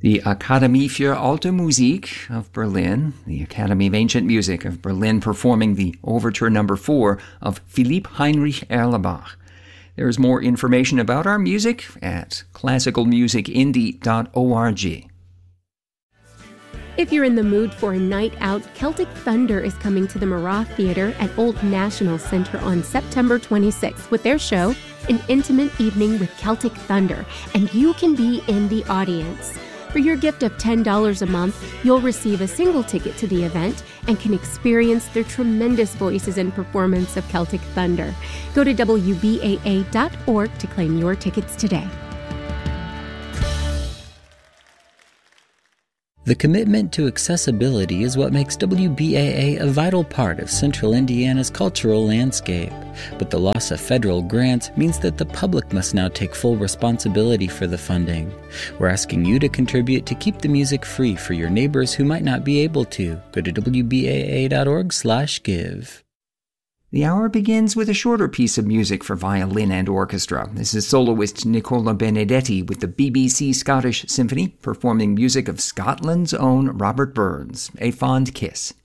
The Akademie für Alte Musik of Berlin, the Academy of Ancient Music of Berlin, performing the Overture No. 4 of Philipp Heinrich Erlebach. There's more information about our music at classicalmusicindie.org. If you're in the mood for a night out, Celtic Thunder is coming to the Marat Theater at Old National Center on September 26th with their show, An Intimate Evening with Celtic Thunder, and you can be in the audience. For your gift of $10 a month, you'll receive a single ticket to the event and can experience the tremendous voices and performance of Celtic Thunder. Go to WBAA.org to claim your tickets today. The commitment to accessibility is what makes WBAA a vital part of Central Indiana's cultural landscape. But the loss of federal grants means that the public must now take full responsibility for the funding. We're asking you to contribute to keep the music free for your neighbors who might not be able to. Go to WBAA.org/give. The hour begins with a shorter piece of music for violin and orchestra. This is soloist Nicola Benedetti with the BBC Scottish Symphony, performing music of Scotland's own Robert Burns, A Fond Kiss.